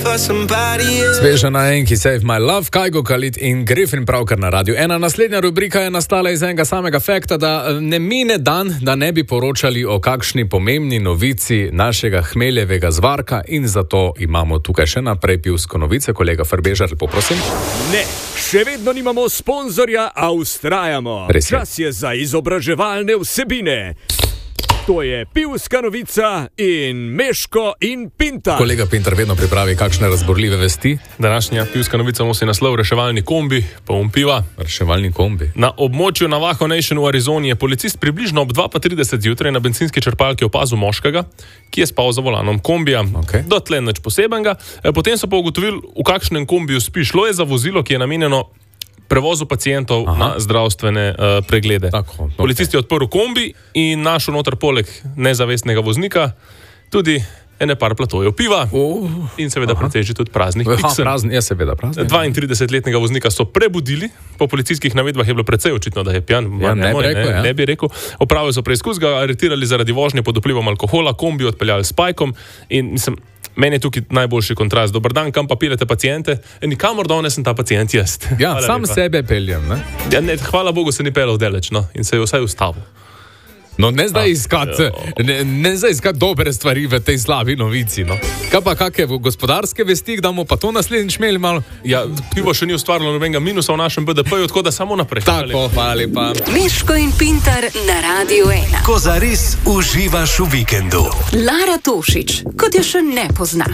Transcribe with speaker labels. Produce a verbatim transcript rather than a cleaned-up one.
Speaker 1: Sveža na enki Save My Love, Kajgo Khalid in Griffin pravkar na Radiu ena. Naslednja rubrika je nastala iz enega samega fakta, da ne mine dan, da ne bi poročali o kakšni pomembni novici našega hmeljevega zvarka in zato imamo tukaj še naprej pivsko novice. Kolega Farbežar, lepo prosim.
Speaker 2: Ne, še vedno nimamo sponzorja, a ustrajamo. Čas je za izobraževalne vsebine. To je pivska novica in Meško in Pintar.
Speaker 1: Kolega Pintar vedno pripravi kakšne razborljive vesti.
Speaker 3: Današnja pivska novica nosi naslov Reševalni kombi, poln piva.
Speaker 1: Reševalni kombi.
Speaker 3: Na območju Navajo Nation v Arizoni je policist približno ob dva trideset zjutraj na bencinski črpalki opazil moškega, ki je spal za volanom kombija.
Speaker 1: Okay.
Speaker 3: Dotlej nič posebenega. Potem so pa ugotovili, v kakšnem kombiju spi. Šlo je za vozilo, ki je namenjeno prevozu pacientov Aha. na zdravstvene uh, preglede.
Speaker 1: Tako, okay.
Speaker 3: Policist je odprl kombi in našel noter poleg nezavestnega voznika tudi ene par platojev piva uh. in seveda precej že tudi praznih piksen.
Speaker 1: Prazni, ja, seveda praznih.
Speaker 3: dvaintridesetletnega voznika so prebudili, po policijskih navedbah je bilo precej očitno, da je pijan.
Speaker 1: Ja, ne, ne, bi rekel,
Speaker 3: ne,
Speaker 1: ja.
Speaker 3: ne bi rekel. Opravili so preizkus, ga aretirali zaradi vožnje pod vplivom alkohola, kombi odpeljali s pajkom in mislim, meni je tukaj najboljši kontrast. Dobar dan, kam pa peljete pacijente? E, nikamor danes sem ta pacijent jaz.
Speaker 1: Ja, hvala sam lepa. Sebe peljem, ne?
Speaker 3: Ja, ne, hvala Bogu se ni peljal daleč, no, in se je vsaj ustavil.
Speaker 1: No, ne zdaj iskati, ne, ne zdaj iskati dobre stvari v tej slabi novici, no. Kaj pa kakve gospodarske vesti, da bomo pa to naslednjič imeli malo?
Speaker 3: Ja, pivo še ni ustvarilo nobenega minusa v našem B D P-ju, tako da samo naprej.
Speaker 1: Tako, hvala lepa.
Speaker 4: Meško in Pintar na Radiu ena.
Speaker 5: Ko zares uživaš v vikendu.
Speaker 4: Lara Tošić, kot jo še ne poznaš.